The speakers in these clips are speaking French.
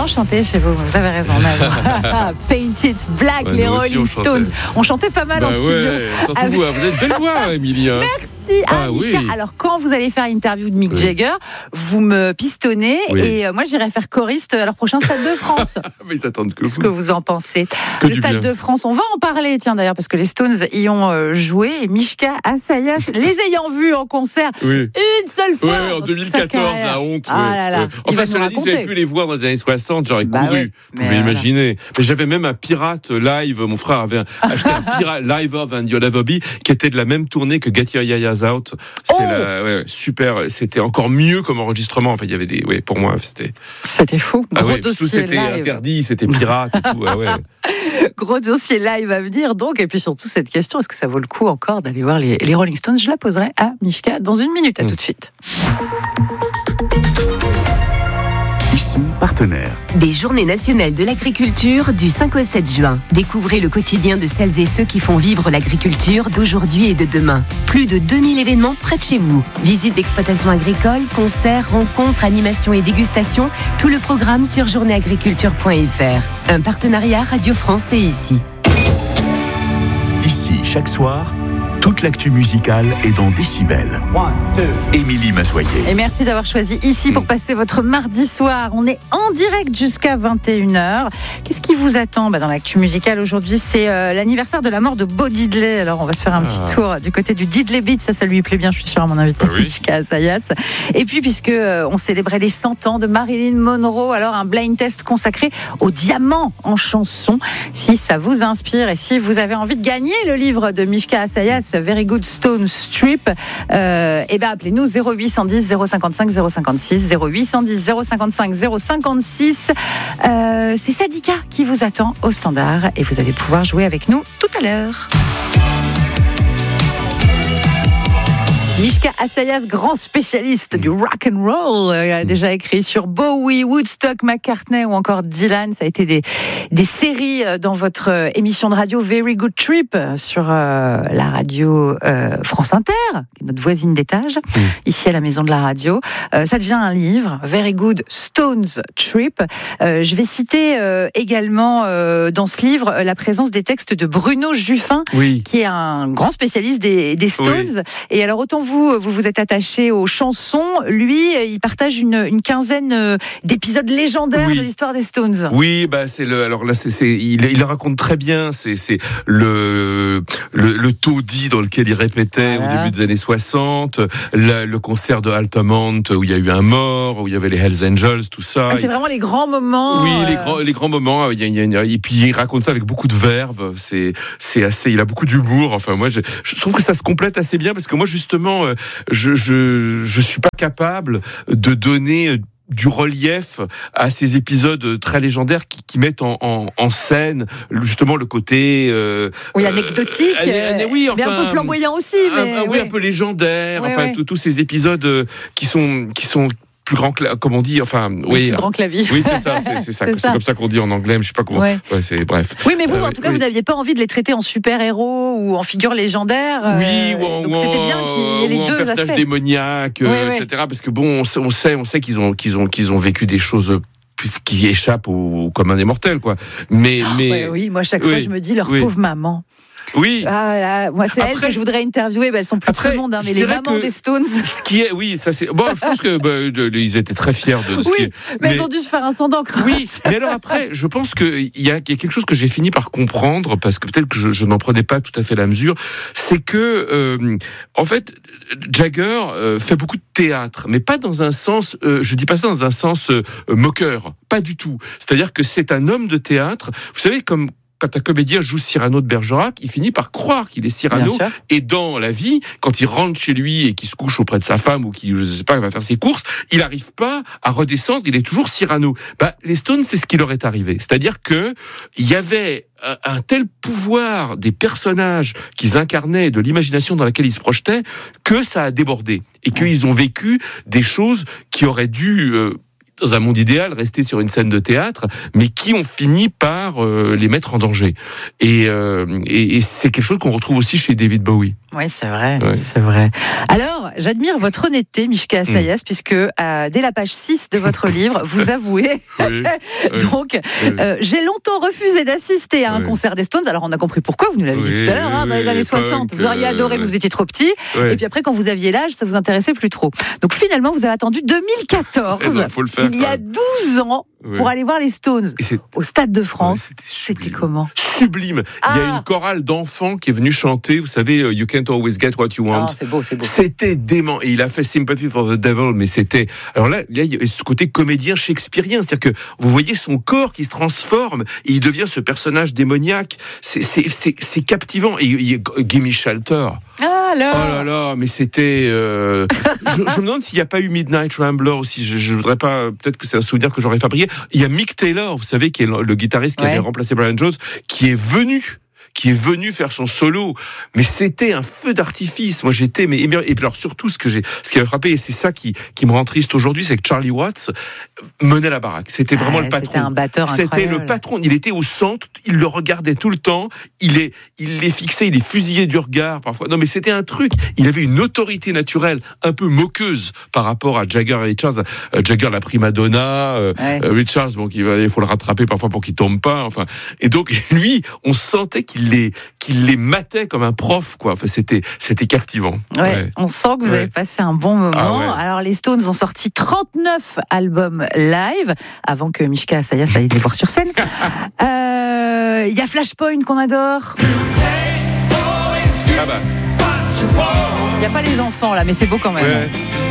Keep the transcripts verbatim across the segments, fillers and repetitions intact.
bien chanté chez vous, vous avez raison. Paint It Black, ouais, les Rolling on Stones. On chantait pas mal bah en studio. Ouais, avec... vous, vous êtes belle voix, Émilie. Hein. Merci. Ah, ah Mishka, oui. Alors quand vous allez faire l'interview de Mick oui. Jagger, vous me pistonnez oui. et euh, moi j'irai faire choriste à leur prochain Stade de France. Mais ils attendent que Qu'est-ce vous. que vous en pensez? Que Le Stade bien. de France, on va en parler, tiens d'ailleurs, parce que les Stones y ont euh, joué. Et Mishka Assayas, les ayant vus en concert oui. une seule fois. Oui, en deux mille quatorze, la honte. Ah là là. Ouais. Enfin, cela dit, j'avais pu les voir dans les années soixante, j'aurais bah couru. Oui. Vous pouvez voilà. imaginer. Mais j'avais même un pirate live. Mon frère avait acheté un pirate live than You'll Ever Be, qui était de la même tournée que Get Your Yayas Out. C'est oh la, ouais, super. C'était encore mieux comme enregistrement. Enfin, il y avait des, ouais, pour moi, c'était. C'était fou. Gros ah ouais, dossier c'était live. interdit, c'était pirate et tout. Ah ouais. Gros dossier live à venir donc. Et puis surtout cette question, est-ce que ça vaut le coup encore d'aller voir les, les Rolling Stones? Je la poserai à Mishka dans une minute. À mmh. tout de suite. Ici, partenaire. Des Journées nationales de l'agriculture du cinq au sept juin. Découvrez le quotidien de celles et ceux qui font vivre l'agriculture d'aujourd'hui et de demain. Plus de deux mille événements près de chez vous. Visites d'exploitations agricoles, concerts, rencontres, animations et dégustations. Tout le programme sur journée agriculture point f r. Un partenariat Radio France et Ici. Ici, chaque soir, toute l'actu musicale est dans Décibel. Émilie Massoyer. Et merci d'avoir choisi Ici pour passer votre mardi soir. On est en direct jusqu'à vingt et une heures. Qu'est-ce qui vous attend bah, dans l'actu musicale aujourd'hui? C'est euh, l'anniversaire de la mort de Bo Diddley. Alors on va se faire un ah. petit tour du côté du Diddley Beat. Ça, ça lui plaît bien, je suis sûre, à mon invité, ah Mishka oui. Assayas. Et puis, puisque euh, on célébrait les cent ans de Marilyn Monroe, alors un blind test consacré aux diamants en chanson. Si ça vous inspire et si vous avez envie de gagner le livre de Mishka Assayas, Very Good Stone Strip, euh, et ben appelez-nous zéro huit cent dix zéro cinquante-cinq zéro cinquante-six, zéro huit cent dix zéro cinquante-cinq zéro cinquante-six. Euh, c'est Sadika qui vous attend au standard et vous allez pouvoir jouer avec nous tout à l'heure. Mishka Assayas, grand spécialiste du rock and roll, euh, a déjà écrit sur Bowie, Woodstock, McCartney ou encore Dylan. Ça a été des, des séries dans votre émission de radio Very Good Trip sur euh, la radio euh, France Inter, notre voisine d'étage, mmh. ici à la maison de la radio. Euh, ça devient un livre, Very Good Stones Trip. Euh, je vais citer euh, également euh, dans ce livre la présence des textes de Bruno Juffin, oui. qui est un grand spécialiste des, des Stones. Oui. Et alors autant vous, vous vous êtes attaché aux chansons. Lui, il partage une, une quinzaine d'épisodes légendaires oui. de l'histoire des Stones. Oui, bah c'est le. Alors là, c'est, c'est il, il le raconte très bien. C'est, c'est le, le le taudis dans lequel il répétait voilà. au début des années soixante, le, le concert de Altamont où il y a eu un mort, où il y avait les Hells Angels, tout ça. Ah, c'est vraiment les grands moments. Oui, euh... les grands les grands moments. Il y a, il y a, et puis il raconte ça avec beaucoup de verve. C'est c'est assez. Il a beaucoup d'humour. Enfin, moi, je, je trouve que ça se complète assez bien parce que moi, justement. Je, je, je suis pas capable de donner du relief à ces épisodes très légendaires qui, qui mettent en, en, en scène justement le côté euh, oui anecdotique, euh, euh, oui, enfin, mais un peu flamboyant aussi, mais un, oui, oui un peu légendaire. Oui, enfin oui. tous ces épisodes qui sont qui sont plus grand, cla- comme on dit, enfin, oui, oui plus grand que la vie. Oui, c'est ça, c'est, c'est ça, c'est, c'est ça. Comme ça qu'on dit en anglais, mais je sais pas comment. Ouais. Ouais, c'est bref. Oui, mais vous, euh, en tout cas, oui. vous n'aviez pas envie de les traiter en super-héros ou en figures légendaires. Oui, euh, ou en, donc ou c'était bien qu'il y ait les ou deux en personnage aspects. démoniaque, oui, euh, oui. et cetera. Parce que bon, on sait, on sait, on sait qu'ils ont, qu'ils ont, qu'ils ont vécu des choses qui échappent au commun des mortels, quoi. Mais, oh, mais. Ouais, oui, moi, chaque oui, fois, je me dis, leur oui. pauvre maman. Oui. Ah, là, moi, c'est après, elle que je voudrais interviewer. Bah, elles sont plus après, de ce monde, hein, mais les mamans des Stones. Ce qui est, oui, ça c'est. Bon, je pense que bah, de, de, ils étaient très fiers de ce oui, qui est. Mais, mais ils ont dû se faire un sang d'encre. Oui, mais alors après, je pense qu'il y, y a quelque chose que j'ai fini par comprendre, parce que peut-être que je, je n'en prenais pas tout à fait la mesure, c'est que, euh, en fait, Jagger euh, fait beaucoup de théâtre, mais pas dans un sens, euh, je dis pas ça dans un sens euh, moqueur, pas du tout. C'est-à-dire que c'est un homme de théâtre, vous savez, comme quand un comédien joue Cyrano de Bergerac, il finit par croire qu'il est Cyrano. Et dans la vie, quand il rentre chez lui et qu'il se couche auprès de sa femme ou qu'il, je sais pas, va faire ses courses, il n'arrive pas à redescendre, il est toujours Cyrano. Bah, les Stones, c'est ce qui leur est arrivé. C'est-à-dire que il y avait un, un tel pouvoir des personnages qu'ils incarnaient, de l'imagination dans laquelle ils se projetaient, que ça a débordé. Et qu'ils ont vécu des choses qui auraient dû... Euh, dans un monde idéal, rester sur une scène de théâtre, mais qui ont fini par euh, les mettre en danger. Et, euh, et, et c'est quelque chose qu'on retrouve aussi chez David Bowie. Oui, c'est vrai, Ouais. c'est vrai. Alors, j'admire votre honnêteté, Mishka Assayas, mmh. puisque euh, dès la page six de votre livre, vous avouez. Oui, oui, Donc, oui. Euh, j'ai longtemps refusé d'assister à un oui. concert des Stones. Alors, on a compris pourquoi, vous nous l'avez oui, dit tout à l'heure, hein, dans les années soixante. Vous auriez adoré, mais vous étiez trop petit. Oui. Et puis après, quand vous aviez l'âge, ça vous intéressait plus trop. Donc, finalement, vous avez attendu deux mille quatorze, ben, faut le faire, il y a douze ans, oui. pour aller voir les Stones au Stade de France. Ouais, c'était, c'était comment ? Sublime. Ah. Il y a une chorale d'enfants qui est venue chanter, vous savez, uh, You Can't Always Get What You Want. Oh, c'est beau, c'est beau. C'était dément. Et il a fait Sympathy for the Devil, mais c'était... Alors là, là, il y a ce côté comédien shakespearien, c'est-à-dire que vous voyez son corps qui se transforme et il devient ce personnage démoniaque. C'est, c'est, c'est, c'est captivant. Et il y a Gimme Shelter. Ah, là. Oh là là, mais c'était... Euh... je, je me demande s'il n'y a pas eu Midnight Rambler aussi. Je ne voudrais pas... Peut-être que c'est un souvenir que j'aurais fabriqué. Il y a Mick Taylor, vous savez, qui est le, le guitariste qui ouais. avait remplacé Brian Jones, qui est venu... qui est venu faire son solo, mais c'était un feu d'artifice. Moi, j'étais, mais et puis alors surtout ce que j'ai, ce qui m'a frappé, et c'est ça qui qui me rend triste aujourd'hui, c'est que Charlie Watts menait la baraque. C'était vraiment ah, le patron. C'était un batteur incroyable. C'était le patron. Il était au centre, il le regardait tout le temps. Il est, il les fixait, il les fusillait du regard parfois. Non, mais c'était un truc. Il avait une autorité naturelle un peu moqueuse par rapport à Jagger et Richards. Euh, Jagger, la prima donna, euh, ouais. euh, Richards, bon, il faut le rattraper parfois pour qu'il tombe pas. Enfin, et donc lui, on sentait qu'il les, qu'il les matait comme un prof, quoi. Enfin, c'était, c'était captivant. Ouais, ouais. On sent que vous ouais. avez passé un bon moment. Ah ouais. Alors, les Stones ont sorti trente-neuf albums live avant que Mishka Assayas aille les voir sur scène. Il euh, y a Flashpoint qu'on adore. Ah bah. Il n'y a pas les enfants là, mais c'est beau quand même. Ouais.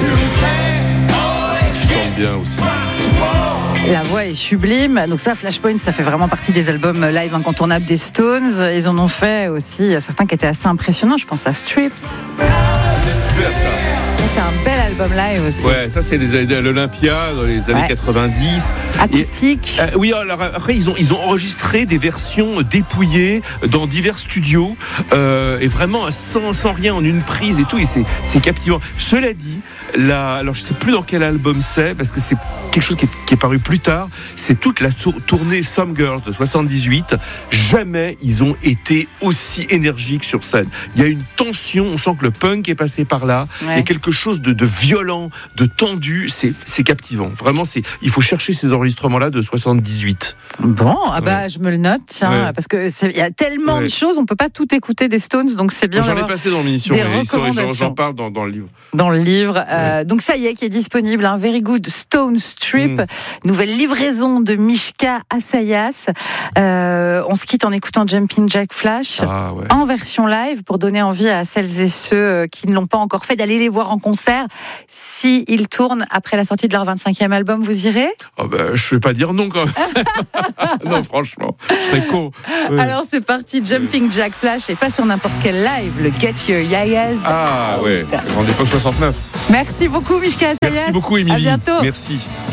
Parce qu'ils chantent bien aussi. La voix est sublime. Donc ça, Flashpoint, ça fait vraiment partie des albums live incontournables des Stones. Ils en ont fait aussi certains qui étaient assez impressionnants. Je pense à Stripped. C'est super ça. C'est un bel album live aussi. Ouais, ça c'est les, l'Olympia dans les années ouais. quatre-vingt-dix. Acoustique. Et, euh, oui, alors après ils ont ils ont enregistré des versions dépouillées dans divers studios euh, et vraiment sans sans rien en une prise et tout. Et c'est c'est captivant. Cela dit, la, alors je sais plus dans quel album c'est parce que c'est quelque chose qui est, qui est paru plus tard. C'est toute la tour, tournée Some Girls de soixante-dix-huit. Jamais ils ont été aussi énergiques sur scène. Il y a une tension. On sent que le punk est passé par là. Ouais. Il y a quelque chose de, de violent, de tendu. C'est, c'est captivant. Vraiment, c'est. Il faut chercher ces enregistrements-là de soixante-dix-huit. Bon, ah bah ouais. je me le note, tiens, ouais. parce que il y a tellement ouais. de choses, on peut pas tout écouter des Stones, donc c'est bien. J'en ai passé dans l'émission, mais j'en, j'en parle dans, dans le livre. Dans le livre, ouais. euh, donc ça y est, qui est disponible, un Very Good Stone Strip, mm. nouvelle livraison de Mishka Assayas. Euh, on se quitte en écoutant Jumping Jack Flash ah, ouais. en version live pour donner envie à celles et ceux qui ne l'ont pas encore fait d'aller les voir en concert. Si ils tournent après la sortie de leur vingt-cinquième album, vous irez ? Oh bah, je vais pas dire non quand même. Non, franchement, c'est con. Oui. Alors c'est parti, Jumping Jack Flash, et pas sur n'importe quel live, le Get Your Yayas. Ah out. Ouais, grande époque soixante-neuf. Merci beaucoup Mishka Assayas. Merci beaucoup Émilie. À bientôt. Merci.